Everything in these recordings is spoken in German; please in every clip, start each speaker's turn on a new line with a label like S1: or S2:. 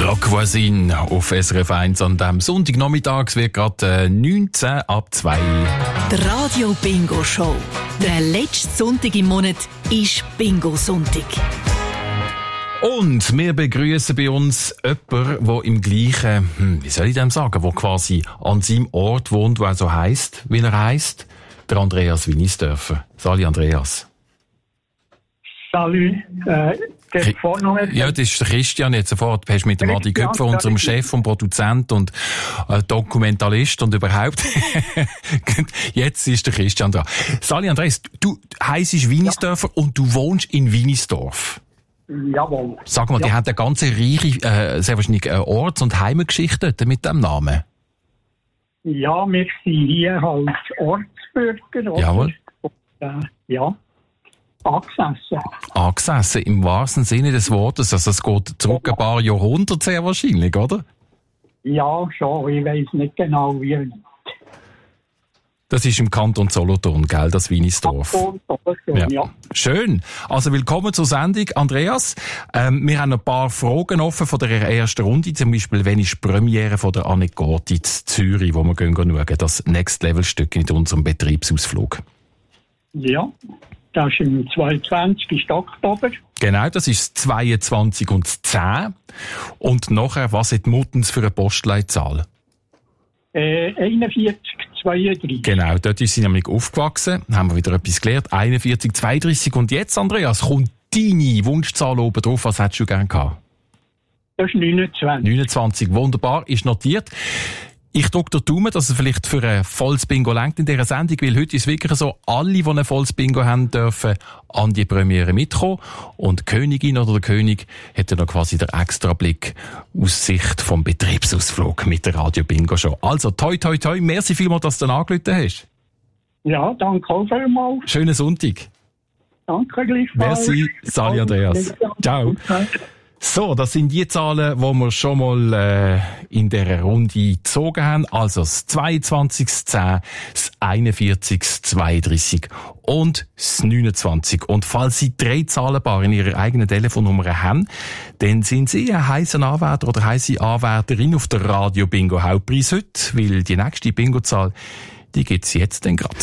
S1: Rock Voisine auf SRF 1 an diesem Sonntagnachmittag. Es wird gerade 19 ab 2.
S2: Die Radio Bingo Show. Der letzte Sonntag im Monat ist Bingo-Sonntag.
S1: Und wir begrüßen bei uns jemanden, der im gleichen, wie soll ich dem sagen, der quasi an seinem Ort wohnt, der so heisst, wie er heisst. Der Andreas Winisdörfer. Salut Andreas.
S3: Salut. Der Vorname.
S1: Ja, das ist der Christian jetzt sofort. Du hast mit dem Adi Köpfer, unserem Chef und Produzent und Dokumentalist und überhaupt. Jetzt ist der Christian da. Salut Andreas, du heisst Winisdörfer und du wohnst in Winisdorf.
S3: Jawohl.
S1: Sag mal, die haben eine ganze reiche, sehr wahrscheinlich Orts- und Heimatgeschichte mit dem Namen.
S3: Ja, wir sind hier als Ortsbürger. Oder?
S1: Jawohl.
S3: Und, ja. Angesessen.
S1: Angesessen, im wahrsten Sinne des Wortes. Also es geht zurück ein paar Jahrhunderte sehr wahrscheinlich, oder?
S3: Ja, schon. Ich weiss nicht genau, wie weit.
S1: Das ist im Kanton Solothurn, gell, das Winisdorf.
S3: Ja.
S1: Schön. Also willkommen zur Sendung, Andreas. Wir haben ein paar Fragen offen von der ersten Runde. Zum Beispiel, wann ist die Premiere von der Anekdote in Zürich, wo wir schauen, das Next-Level-Stück in unserem Betriebsausflug?
S3: Ja, das ist im 22. Oktober.
S1: Genau, das ist 22 und 10. Und nachher, was hat Muttens für eine Postleitzahl?
S3: 41, 32.
S1: Genau, dort ist sie nämlich aufgewachsen. Haben wir wieder etwas gelernt. 41, 32. Und jetzt, Andreas, kommt deine Wunschzahl oben drauf. Was hättest du gerne gehabt?
S3: Das ist 29.
S1: 29, wunderbar, ist notiert. Ich drücke dir die Daumen, dass es vielleicht für ein volles Bingo reicht in dieser Sendung, weil heute ist es wirklich so, alle, die ein volles Bingo haben, dürfen an die Premiere mitkommen. Und die Königin oder der König hat ja noch quasi den extra Blick aus Sicht vom Betriebsausflug mit der Radio Bingo Show. Also, toi, toi, toi, merci vielmals, dass du dann angerufen hast.
S3: Ja, danke auch vielmals.
S1: Schönen Sonntag.
S3: Danke gleichfalls.
S1: Merci, Salut Andreas. Ciao. So, das sind die Zahlen, die wir schon mal in dieser Runde gezogen haben. Also das 22.10, das 41.32 und das 29. Und falls Sie 3 Zahlenpaare in Ihrer eigenen Telefonnummer haben, dann sind Sie ein heisser Anwärter oder heisse Anwärterin auf der Radio Bingo Hauptpreis heute, weil die nächste Bingo-Zahl, die gibt's jetzt dann grad.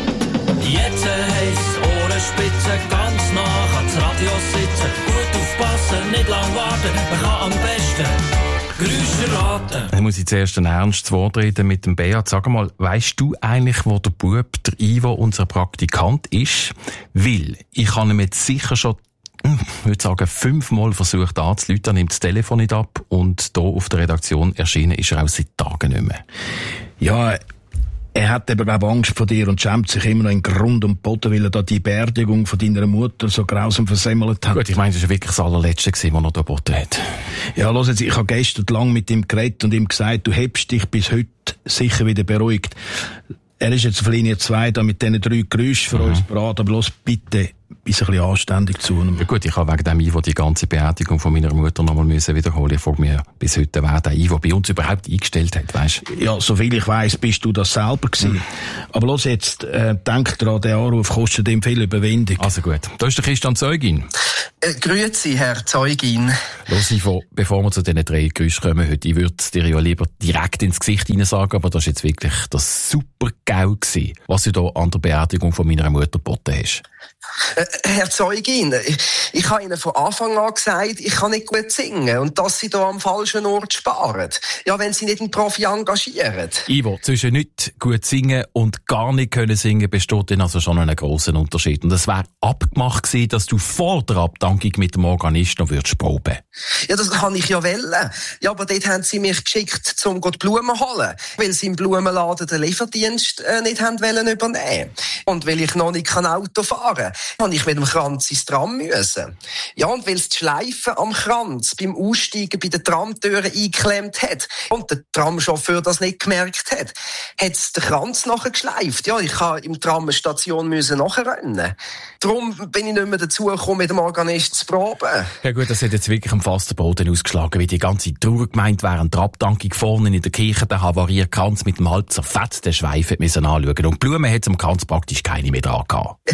S4: Jetzt heisst Ohrenspitze ganz nah ans Radio sitzen. Gut aufpassen, nicht lang warten, man kann am besten Geräusche raten.
S1: Ich muss jetzt zuerst ein ernstes Wort reden mit dem Beat. Sag mal, weisst du eigentlich, wo der Bub, der Ivo, unser Praktikant ist? Weil ich habe ihm jetzt sicher schon, ich würde sagen, 5-mal versucht anzurufen, er nimmt das Telefon nicht ab und hier auf der Redaktion erschienen ist er auch seit Tagen nicht mehr.
S5: Ja, er hat eben, glaube ich, Angst vor dir und schämt sich immer noch in Grund und Boden, weil er da die Beerdigung von deiner Mutter so grausam versemmelt hat.
S1: Gut, ich meine, das war wirklich das allerletzte, was er da geboten hat.
S5: Ja, los jetzt, ich habe gestern lang mit ihm geredet und ihm gesagt, du hebst dich bis heute sicher wieder beruhigt. Er ist jetzt auf Linie 2 da mit diesen 3 Geräuschen für uns bereit, aber los bitte, bist ein bisschen anständig zu ihm.
S1: Ja gut, ich habe wegen dem Ivo die ganze Beerdigung von meiner Mutter nochmal wiederholen. Ich frage mich bis heute, wer der Ivo bei uns überhaupt eingestellt hat, weisst?
S5: Ja, soviel ich weiss, bist du das selber gewesen. Aber los jetzt, denk dran, der Anruf kostet ihm viel Überwindung.
S1: Also gut, da ist der Christian Zeugin.
S6: Grüezi, Herr Zeugin.
S1: Los, Ivo, bevor wir zu diesen 3 Geräuschen kommen heute, ich würde dir ja lieber direkt ins Gesicht hinein sagen, aber das ist jetzt wirklich das super GAU gewesen, was du da an der Beerdigung von meiner Mutter geboten hast.
S6: Herr Zeugin, ich habe Ihnen von Anfang an gesagt, ich kann nicht gut singen und dass Sie da am falschen Ort sparen. Ja, wenn Sie nicht einen Profi engagieren.
S1: Ivo, zwischen nicht gut singen und gar nicht können singen besteht dann also schon einen grossen Unterschied. Und es wäre abgemacht gewesen, dass du vor der Abdankung mit dem Organist noch würdest proben.
S6: Ja, das kann ich ja wollen. Ja, aber dort haben Sie mich geschickt, um die Blumen zu holen, weil Sie im Blumenladen den Lieferdienst nicht haben wollen übernehmen. Und weil ich noch nicht Auto fahren kann, habe ich mit dem Kranz ins Tram müssen. Ja, und weil es die Schleife am Kranz beim Aussteigen bei der Tramtüre eingeklemmt hat und der Tramchauffeur das nicht gemerkt hat es den Kranz nachher geschleift. Ja, ich habe im Tram eine Station nachrennen. Darum bin ich nicht mehr dazu gekommen, mit dem Organist zu proben.
S1: Ja gut, das hat jetzt wirklich am fasten Boden ausgeschlagen, wie die ganze Trauergemeinde während der Abdankung vorne in der Kirche den havarierten Kranz mit dem halb zerfetzten Schweif anschauen. Und Blumen hat am Kranz praktisch keine mehr dran gehabt.
S6: Ja,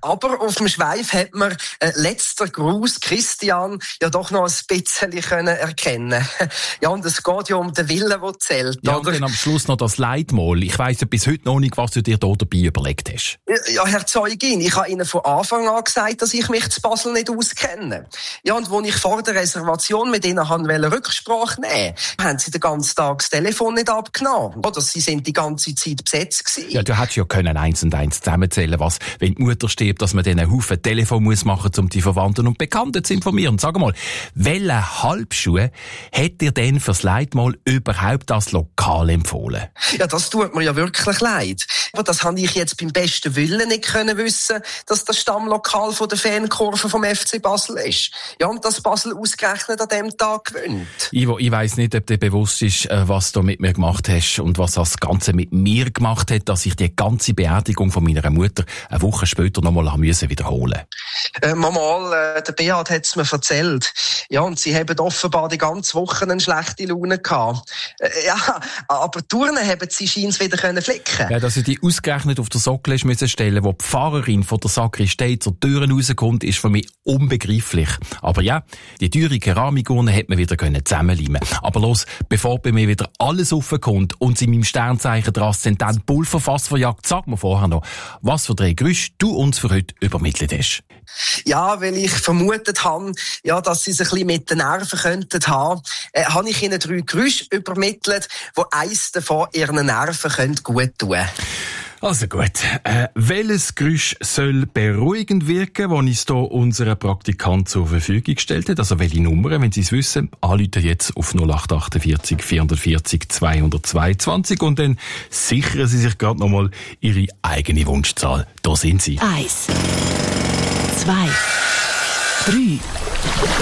S6: Aber auf dem Schweif hat man letzter Gruß Christian ja doch noch ein bisschen können erkennen. Ja, und es geht ja um den Willen, der zählt.
S1: Ja,
S6: oder?
S1: und dann am Schluss noch das Leitmal. Ich weiss ja bis heute noch nicht, was du dir da dabei überlegt hast.
S6: Ja, Herr Zeugin, ich habe Ihnen von Anfang an gesagt, dass ich mich zu Basel nicht auskenne. Ja, und als ich vor der Reservation mit Ihnen Rücksprache nehmen wollte, haben Sie den ganzen Tag das Telefon nicht abgenommen. Oder Sie sind die ganze Zeit besetzt gewesen.
S1: Ja, du hättest ja können 1 und 1 zusammenzählen, was, wenn die Mutter stirbt, dass man denen einen Haufen Telefon muss machen, um die Verwandten und Bekannten zu informieren. Sag mal, welche Halbschuhe hat dir denn fürs Leitmal überhaupt das Lokal empfohlen?
S6: Ja, das tut mir ja wirklich leid. Aber das habe ich jetzt beim besten Willen nicht können wissen, dass das Stammlokal von der Fankurve vom FC Basel ist. Ja, und dass Basel ausgerechnet an dem Tag gewinnt.
S1: Ivo, ich weiss nicht, ob dir bewusst ist, was du mit mir gemacht hast und was das Ganze mit mir gemacht hat, dass ich die ganze Beerdigung von meiner Mutter eine Woche später nochmal wiederholen musste.
S6: Mama, der Beat hat es mir erzählt. Ja, und sie haben offenbar die ganze Woche eine schlechte Laune gehabt. Ja, aber Turnen haben sie scheins wieder flicken.
S1: Ja, dass sie die ausgerechnet auf der Sockel müssen stellen, wo die Pfarrerin von der Sakristei zur Türen rauskommt, ist für mich unbegreiflich. Aber ja, die teure Keramikurne hätte man wieder zusammenleimen können. Aber los, bevor bei mir wieder alles aufkommt und sie meinem Sternzeichen der Aszendent Pulverfass verjagt, sag mir vorher noch, was für 3 Gerüchte du uns für heute übermittelt hast.
S6: Ja, weil ich vermutet habe, ja, dass sie es ein bisschen mit den Nerven könnten haben, habe ich ihnen 3 Gerüchte übermittelt, wo eins davon ihren Nerven gut tun können.
S1: Also gut, welches Geräusch soll beruhigend wirken, das uns hier unser Praktikant zur Verfügung gestellt hat? Also welche Nummern, wenn Sie es wissen, anrufen jetzt auf 0848 440 222 und dann sichern Sie sich gerade nochmal Ihre eigene Wunschzahl. Da sind Sie.
S2: 1, 2, 3.